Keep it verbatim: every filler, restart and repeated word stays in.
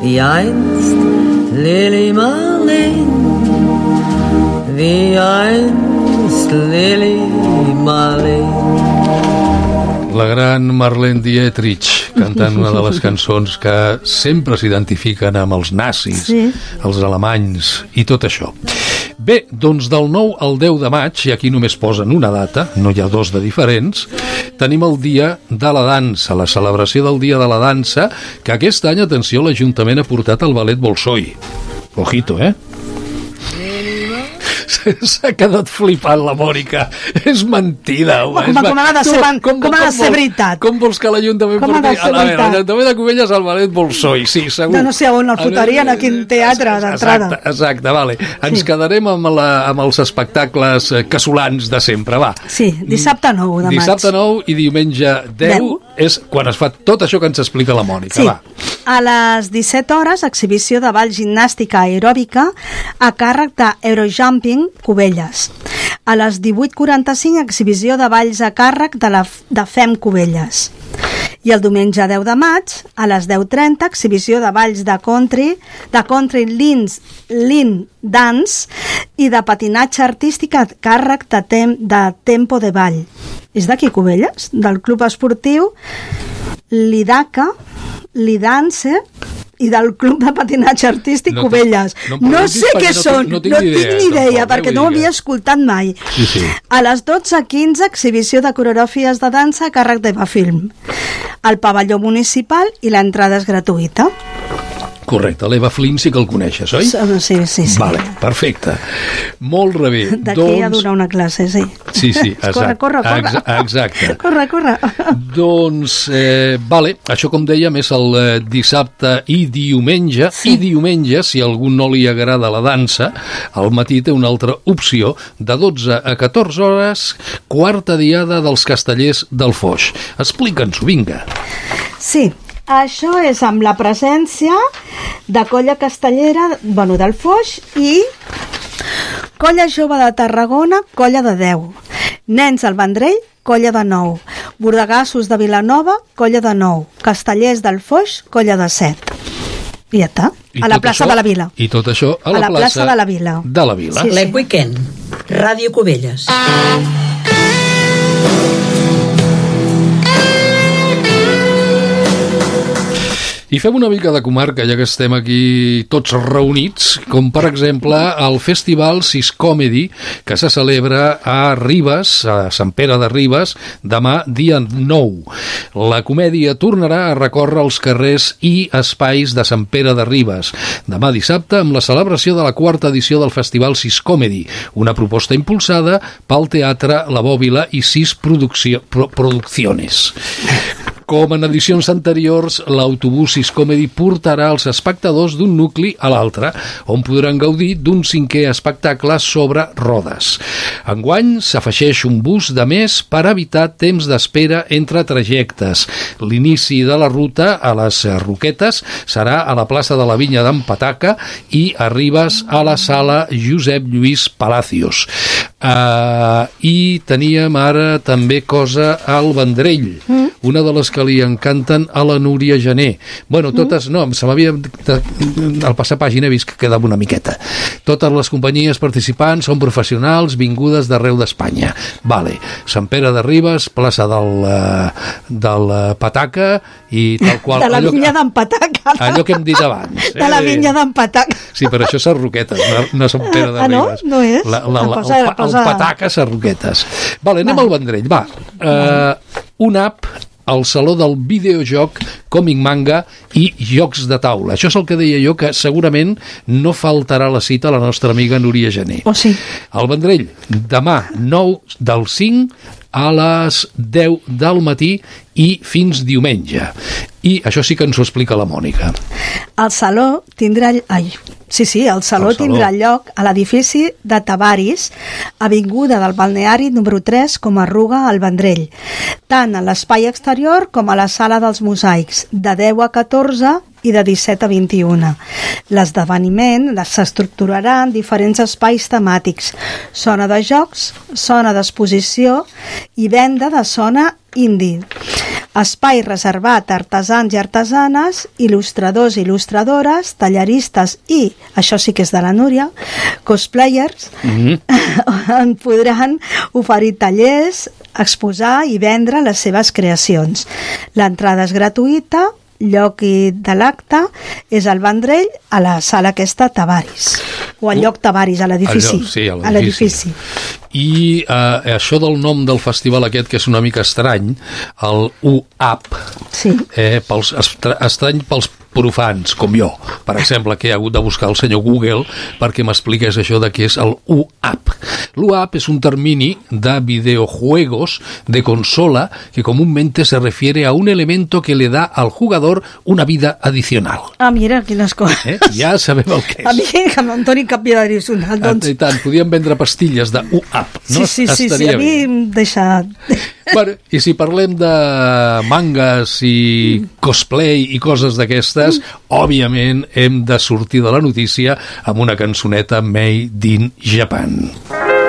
wie einst Lili Marleen, wie einst Lili Marleen. La gran Marlene Dietrich cantant una de les cançons que sempre s'identifiquen amb els nazis, sí. els alemanys i tot això. Bé, doncs del nou al deu de maig, i aquí només posen una data, no hi ha dos de diferents, tenim el Dia de la Dansa, la celebració del Dia de la Dansa, que aquest any, atenció, l'Ajuntament ha portat el ballet Bolshoi. Ojito, eh? S'ha quedat flipant la Mònica. És mentida, home. Com, com ha de ser, tu, com, com ha de ser vol, veritat? Com vols que l'Ajuntament porti? A veure, l'Ajuntament de Cubelles al ballet Bolshoi, sí, segur. No, no sé on el fotarien, a quin teatre d'entrada. Exacte, exacte, vale. Ens sí. quedarem amb, la, amb els espectacles casolans de sempre, va. Sí, dissabte nou de maig. Dissabte nou i diumenge deu és quan es fa tot això que ens explica la Mònica, sí. va. A les disset hores, exhibició de ball gimnàstica aeròbica a càrrec d'Eurojumping Cubelles. A les divuit quaranta-cinc, exhibició de balls a càrrec de, la, de F E M Cubelles. I el diumenge deu de maig, a les deu trenta, exhibició de balls de country, de country lins, lean dance i de patinatge artístic a càrrec de, tem, de tempo de ball. És d'aquí Cubelles, del club esportiu Lidaca, Lidance i del Club de Patinatge Artístic no, Cubelles. No, no, no sé què no, són, no, no tinc ni idea, ni idea tampoc, perquè no ho havia escoltat mai. Sí, sí. A les dotze quinze, exhibició de coreografies de dansa a càrrec d'Eva Film. Al pavelló municipal i l'entrada és gratuïta. Correcte, l'Eva Flynn sí que el coneixes, oi? Sí, sí, sí. Vale, perfecte. Molt rebé. D'aquí doncs... a donar una classe, sí. Sí, sí, exacte. Corre, corre, corre. Exacte. Corre, corre. Doncs, eh, vale, això com dèiem és el eh, dissabte i diumenge, sí. I diumenge, si a algú no li agrada la dansa, al matí té una altra opció, de dotze a catorze hores, quarta diada dels Castellers del Foix. Explica'ns-ho, vinga. Sí, això és amb la presència de Colla Castellera, bueno, del Foix i Colla Jove de Tarragona, Colla de deu. Nens al Vendrell, Colla de nou. Bordegassos de Vilanova, Colla de nou. Castellers del Foix, Colla de set. I ja està. I a la plaça això, de la Vila. I tot això a la, a la plaça, plaça de la Vila. De la Vila. Sí, sí. L'Ec Weekend, Ràdio Cubelles. I fem una mica de comarca, ja que estem aquí tots reunits, com per exemple el Festival Sis Comedy, que se celebra a Ribes, a Sant Pere de Ribes, demà dia nou. La comèdia tornarà a recórrer els carrers i espais de Sant Pere de Ribes. Demà dissabte, amb la celebració de la quarta edició del Festival Sis Comedy, una proposta impulsada pel Teatre La Bòbila i Sis Produccio, Pro, Producciones. Com en edicions anteriors, l'autobús Sis Comedy portarà els espectadors d'un nucli a l'altre, on podran gaudir d'un cinquè espectacle sobre rodes. Enguany s'afegeix un bus de més per evitar temps d'espera entre trajectes. L'inici de la ruta a les Roquetes serà a la plaça de la Vinya d'en Pataca i arribes a la sala Josep Lluís Palacios. Uh, I teníem ara també cosa al Vendrell, mm. una de les que li encanten a la Núria Gené. Bueno, totes, mm. no, se m'havia... Al passar pàgina he vist que quedava una miqueta. Totes les companyies participants són professionals vingudes d'arreu d'Espanya. Vale, Sant Pere de Ribes, plaça del, del Pataca i tal qual... De la allò, Vinya d'en Pataca. Allò que hem dit abans. De la Vinya d'en Pataca. Sí, però això és Sarroquetes, no, no Sant Pere de ah, no? Ribes. No és? La, la, la, posa, el, el Pataca Sarroquetes. Vale, anem va. al Vendrell, va. Uh, una app al Saló del Videojoc, Còmic Manga i Jocs de Taula. Això és el que deia jo, que segurament no faltarà la cita a la nostra amiga Núria Gené. Oh, sí. Al Vendrell, demà nou del cinc a les deu del matí i fins diumenge. I això sí que ens ho explica la Mònica. El Saló tindrà... Ai, sí, sí, el Saló, el saló. tindrà lloc a l'edifici de Tavaris, avinguda del Balneari número tres, com a Ruga, al Vendrell, tant a l'espai exterior com a la sala dels mosaics, de deu a catorze i de disset a vint-i-una. L'esdeveniment s'estructurarà en diferents espais temàtics: zona de jocs, zona d'exposició i venda de zona indie. espai reservat a artesans i artesanes, il·lustradors i il·lustradores, tallaristes i, això sí que és de la Núria, cosplayers, mm-hmm. on podran oferir tallers, exposar i vendre les seves creacions. L'entrada és gratuïta, lloc de l'acte és al Vendrell, a la sala aquesta Tavaris, o al lloc Tavaris, a l'edifici. Sí, a l'edifici. I eh, això del nom del festival aquest, que és una mica estrany, el U A P, sí. eh, pels, estrany pels profans, com jo, per exemple, que he hagut de buscar el senyor Google perquè m'expliqués això de què és el U A P. L'U A P es un termini de videojuegos de consola que comúnmente se refiere a un elemento que le da al jugador una vida adicional. Ah, mira, quines coses. Eh? Ja sabem el que és. A mi que me'n doni cap vida adicional, doncs. I tant, podíem vendre pastilles de U A P, no? Sí, sí, sí, sí, a mi em deixa... Bueno, i si parlem de mangas i cosplay i coses d'aquestes, òbviament hem de sortir de la notícia amb una cançoneta Made in Japan.